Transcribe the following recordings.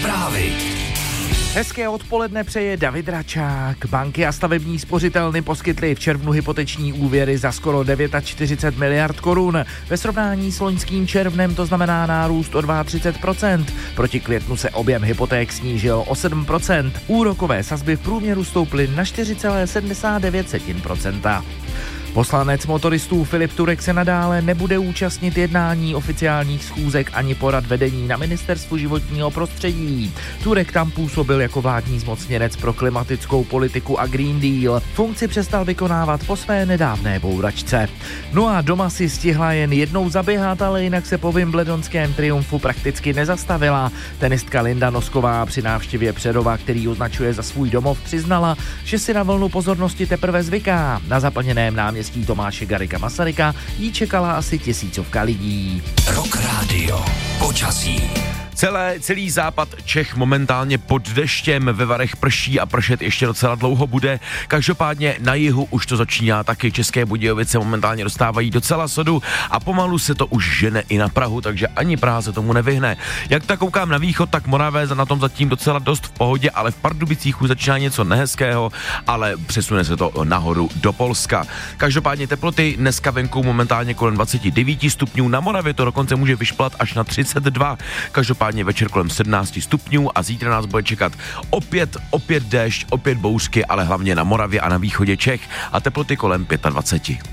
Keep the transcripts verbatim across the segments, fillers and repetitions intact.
Zprávy. Hezké odpoledne přeje David Račák. Banky a stavební spořitelny poskytly v červnu hypoteční úvěry za skoro čtyřicet devět miliard korun. Ve srovnání s loňským červnem to znamená nárůst o třicet dva procent. Proti květnu se objem hypoték snížil o sedm procent. Úrokové sazby v průměru stouply na čtyři celá sedmdesát devět procenta. Poslanec motoristů Filip Turek se nadále nebude účastnit jednání oficiálních schůzek ani porad vedení na Ministerstvu životního prostředí. Turek tam působil jako vládní zmocněnec pro klimatickou politiku a Green Deal. Funkci přestal vykonávat po své nedávné bouračce. No a doma si stihla jen jednou zaběhat, ale jinak se po wimbledonském triumfu prakticky nezastavila. Tenistka Linda Nosková při návštěvě Přerova, který označuje za svůj domov, přiznala, že si na vlnu pozornosti teprve zvyká. Na zaplněném náměstí Tomáše Garrigua Masaryka jí čekala asi tisícovka lidí. Rock Radio. Počasí. Celé, celý západ Čech momentálně pod deštěm, ve Varech prší a pršet ještě docela dlouho bude. Každopádně na jihu už to začíná taky. České Budějovice momentálně dostávají docela sodu a pomalu se to už žene i na Prahu, takže ani Praha se tomu nevyhne. Jak tak koukám na východ, tak Moravé na tom zatím docela dost v pohodě, ale v Pardubicích už začíná něco nehezkého, ale přesune se to nahoru do Polska. Každopádně teploty dneska venku momentálně kolem dvacet devět stupňů, na Moravě to dokonce může vyšplat až na třicet dva. Každopádně večer kolem sedmnáct stupňů a zítra nás bude čekat opět, opět déšť, opět bouřky, ale hlavně na Moravě a na východě Čech a teploty kolem dvacet pět.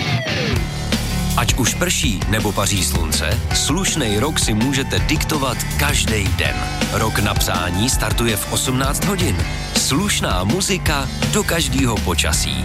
Ať už prší nebo paří slunce, slušnej rok si můžete diktovat každý den. Rok na psání startuje v osmnáct hodin. Slušná muzika do každého počasí.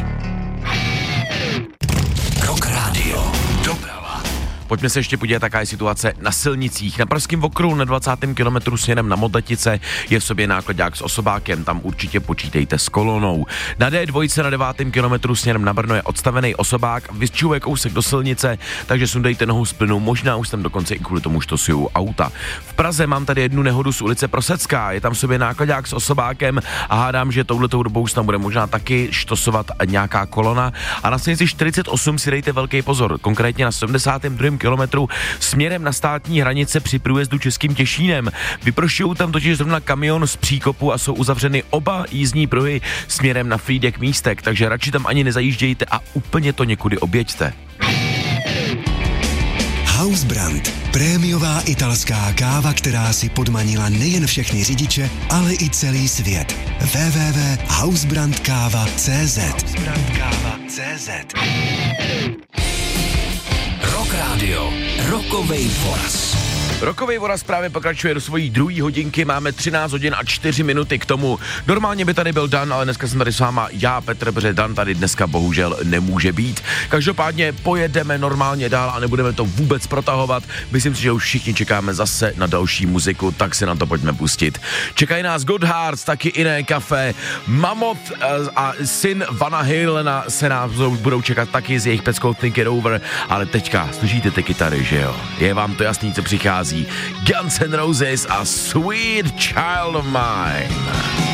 Rock Radio. Dobrá. Pojďme se ještě podívat, jaká je situace na silnicích. Na pražském okruhu na dvacátém kilometru směrem na Modletice je v sobě nákladák s osobákem, tam určitě počítejte s kolonou. Na D dva na devátém kilometru směrem na Brno je odstavený osobák, vyčuje kousek do silnice, takže sundejte nohu z plynu, možná už tam dokonce i kvůli tomu štosují auta. V Praze mám tady jednu nehodu z ulice Prosecká, je tam v sobě nákladák s osobákem a hádám, že touhletou dobou tam bude možná taky štosovat nějaká kolona. A na silnici čtyřicet osm si dejte velký pozor, konkrétně na sedmdesátém druhém kilometru směrem na státní hranice při průjezdu Českým Těšínem. Vyprošují tam totiž zrovna kamion z příkopu a jsou uzavřeny oba jízdní pruhy směrem na Frýdek Místek, takže radši tam ani nezajíždějte a úplně to někudy objeďte. Hausbrand. Prémiová italská káva, která si podmanila nejen všechny řidiče, ale i celý svět. w w w tečka hausbrand káva tečka cé zet hausbrand káva tečka cé zet Rock Radio. Rokovej voraz. Rokovej voraz právě pokračuje do svojí druhé hodinky, máme třináct hodin a čtyři minuty k tomu. Normálně by tady byl Dan, ale dneska jsem tady s váma já, Petr, protože Dan tady dneska bohužel nemůže být. Každopádně pojedeme normálně dál a nebudeme to vůbec protahovat. Myslím si, že už všichni čekáme zase na další muziku, tak se na to pojďme pustit. Čekají nás God Hearts, taky Iné kafe, Mammoth a syn Vanna Halena se nás budou čekat taky z jejich peckou Think It Over, ale teďka slyšíte ty kytary, že jo? Je vám to jasný, co přichází. Guns N' Roses a Sweet Child of Mine.